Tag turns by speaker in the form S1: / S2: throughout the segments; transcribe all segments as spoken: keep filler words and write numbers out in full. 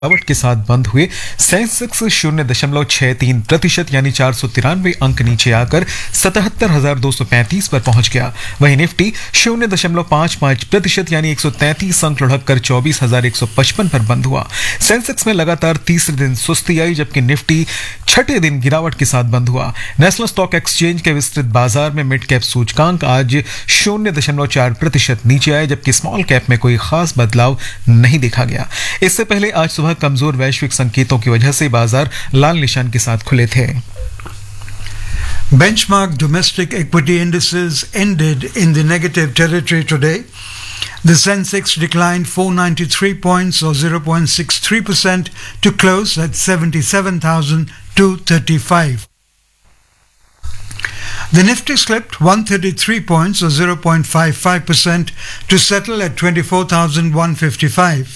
S1: गिरावट के साथ बंद हुए। सेंसेक्स शून्य दशमलव छह तीन प्रतिशत यानी चार सौ तिरानवे अंक नीचे आकर सतहत्तर हजार दो सौ पैंतीस पर पहुंच गया। वहीं निफ्टी शून्य दशमलव पांच पांच प्रतिशत यानी एक सौ तैंतीस अंक लुढ़ककर चौबीस हजार एक सौ पचपन पर बंद हुआ। सेंसेक्स में लगातार तीसरे दिन सुस्ती आई, जबकि निफ्टी छठे दिन गिरावट के साथ बंद हुआ। नेशनल स्टॉक एक्सचेंज के विस्तृत बाजार में मिड कैप सूचकांक आज शून्य दशमलव चार प्रतिशत नीचे आए, जबकि स्मॉल कैप में कोई खास बदलाव नहीं देखा गया। इससे पहले आज सुबह कमजोर वैश्विक संकेतों की वजह से बाजार लाल निशान के साथ खुले थे।
S2: Benchmark domestic equity indices ended in the negative territory today. The Sensex declined four hundred ninety-three points or zero point six three percent to close at seventy-seven thousand two hundred thirty-five. The Nifty slipped one hundred thirty-three points or zero point five five percent to settle at twenty-four thousand one hundred fifty-five.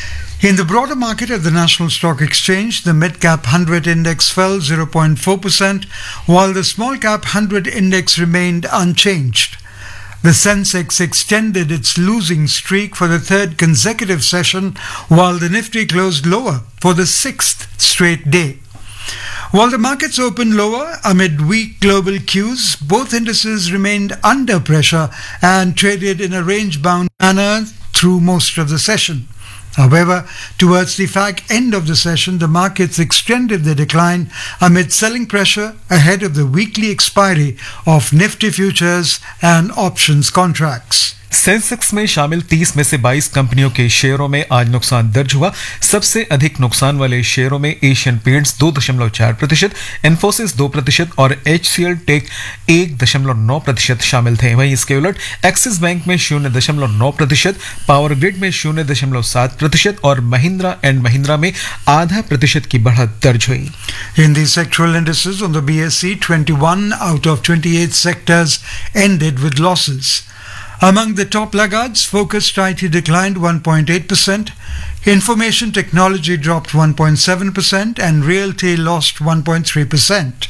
S2: In the broader market at the National Stock Exchange, the mid-cap one hundred index fell zero point four percent, while the small-cap one hundred index remained unchanged. The Sensex extended its losing streak for the third consecutive session, while the Nifty closed lower for the sixth straight day. While the markets opened lower amid weak global cues, both indices remained under pressure and traded in a range-bound manner through most of the session. However, towards the fag end of the session, the markets extended the decline amid selling pressure ahead of the weekly expiry of Nifty futures and options contracts.
S1: Sensex में शामिल तीस में से बाईस कंपनियों के शेयरों में आज नुकसान दर्ज हुआ। सबसे अधिक नुकसान वाले शेयरों में एशियन पेंट्स दो दशमलव चार प्रतिशत, इन्फोसिस दो प्रतिशत और एचसीएल टेक एक दशमलव नौ प्रतिशत शामिल थे। वहीं इसके उलट एक्सिस बैंक में शून्य दशमलव नौ प्रतिशत, पावर ग्रिड में शून्य दशमलव सात प्रतिशत और महिंद्रा एंड महिंद्रा में आधा प्रतिशत की बढ़त दर्ज हुई।
S2: In the sectoral indices on the B S E, twenty-one out of twenty-eight sectors ended with losses. Among the top laggards, focused I T declined one point eight percent, information technology dropped one point seven percent, and realty lost one point three percent.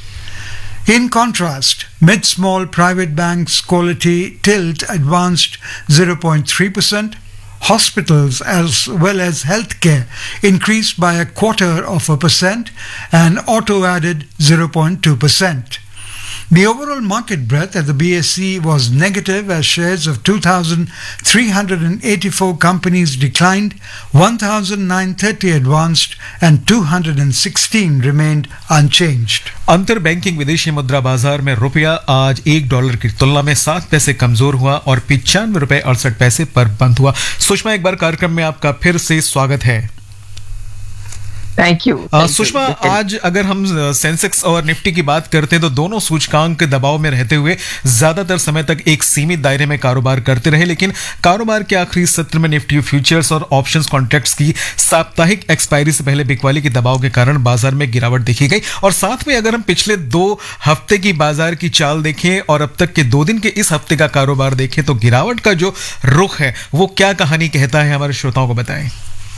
S2: In contrast, mid-small private banks quality tilt advanced zero point three percent, hospitals as well as healthcare increased by a quarter of a percent, and auto added zero point two percent. The overall market breadth at the B S E was negative as shares of two thousand three hundred eighty-four companies declined, one thousand nine hundred thirty advanced and two hundred sixteen remained unchanged.
S1: अंतर banking विदेशी मुद्रा बाजार में रुपया आज एक dollar की तुलना में सात पैसे कमजोर हुआ और पिचानवे रुपए अड़सठ पैसे पर बंद हुआ। सुषमा, एक बार कार्यक्रम में आपका फिर से स्वागत है।
S3: थैंक यू
S1: सुषमा, आज अगर हम सेंसेक्स और निफ्टी की बात करते हैं तो दोनों सूचकांक दबाव में रहते हुए ज्यादातर समय तक एक सीमित दायरे में कारोबार करते रहे, लेकिन कारोबार के आखिरी सत्र में निफ्टी फ्यूचर्स और ऑप्शंस कॉन्ट्रैक्ट्स की साप्ताहिक एक्सपायरी से पहले बिकवाली के दबाव के कारण बाजार में गिरावट देखी गई। और साथ में अगर हम पिछले दो हफ्ते की बाजार की चाल देखें और अब तक के दो दिन के इस हफ्ते का कारोबार देखें तो गिरावट का जो रुख है वो क्या कहानी कहता है, हमारे श्रोताओं को बताएं।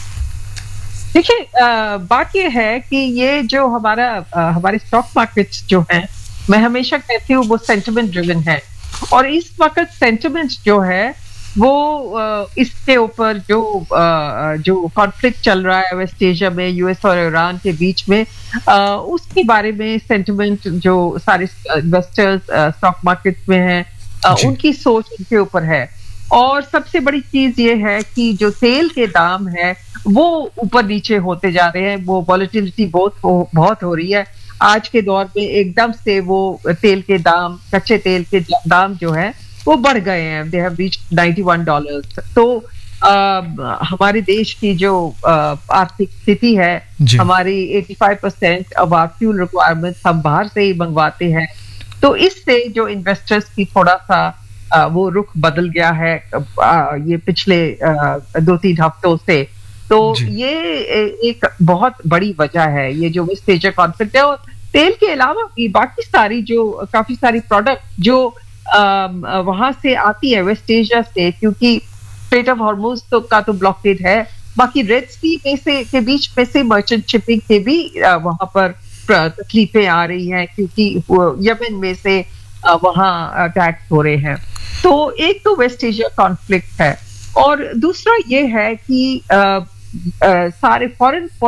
S3: देखिए, बात यह है कि ये जो हमारा आ, हमारे स्टॉक मार्केट्स जो हैं, मैं हमेशा कहती हूँ वो सेंटिमेंट ड्रिवन है। और इस वक्त सेंटिमेंट जो है वो आ, इसके ऊपर जो आ, जो कॉन्फ्लिक्ट चल रहा है वेस्ट एशिया में यूएस और ईरान के बीच में, आ, उसके बारे में सेंटिमेंट जो सारे इन्वेस्टर्स स्टॉक मार्केट में हैं उनकी सोच उनके ऊपर है। और सबसे बड़ी चीज ये है कि जो तेल के दाम है वो ऊपर नीचे होते जा रहे हैं, वो वॉलेटिलिटी बहुत हो, बहुत हो रही है। आज के दौर में एकदम से वो तेल के दाम, कच्चे तेल के दाम जो है वो बढ़ गए हैं, they have reached ninety one dollars. तो आ, हमारे देश की जो आर्थिक स्थिति है, हमारी पचासी percent of our fuel requirements हम बाहर से ही मंगवाते हैं, तो इससे जो इन्वेस्टर्स की थोड़ा सा आ, वो रुख बदल गया है आ, ये पिछले आ, दो तीन हफ्तों से। तो ये एक बहुत बड़ी वजह है, ये जो वेस्ट एशिया कॉन्फ्लिक्ट है। और तेल के अलावा भी बाकी सारी जो काफी सारी प्रोडक्ट जो वहां से आती है वेस्ट एशिया से, क्योंकि स्ट्रेट ऑफ हॉर्मुज तो का तो ब्लॉकेड है, बाकी रेड सी में से के बीच में से मर्चेंट शिपिंग के भी वहां पर तकलीफें आ रही हैं, क्योंकि यमन में से वहां अटैक्स हो रहे हैं। तो एक तो वेस्ट एशिया कॉन्फ्लिक्ट है, और दूसरा ये है कि सारे फॉरेन